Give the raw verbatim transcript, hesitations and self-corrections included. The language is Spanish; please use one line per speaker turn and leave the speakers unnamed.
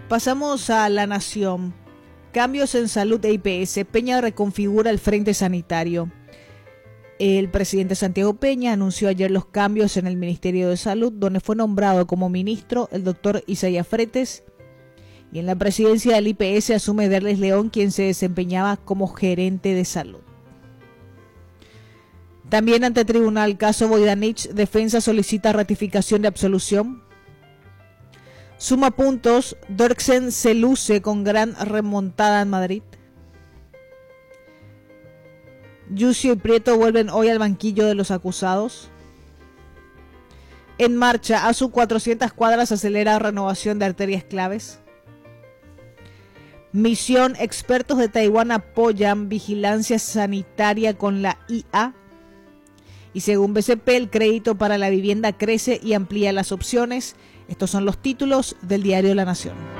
Pasamos a La Nación. Cambios en salud e I P S. Peña reconfigura el frente sanitario. El presidente Santiago Peña anunció ayer los cambios en el Ministerio de Salud, donde fue nombrado como ministro el doctor Isaías Fretes, y en la presidencia del I P S asume Derles León, quien se desempeñaba como gerente de salud. También ante tribunal, caso Voidanich, defensa solicita ratificación de absolución. Suma puntos, Dorksen se luce con gran remontada en Madrid. Yucio y Prieto vuelven hoy al banquillo de los acusados. En marcha, a sus cuatrocientas cuadras acelera renovación de arterias claves. Misión, expertos de Taiwán apoyan vigilancia sanitaria con la I A. Y según B C P, el crédito para la vivienda crece y amplía las opciones. Estos son los títulos del diario La Nación.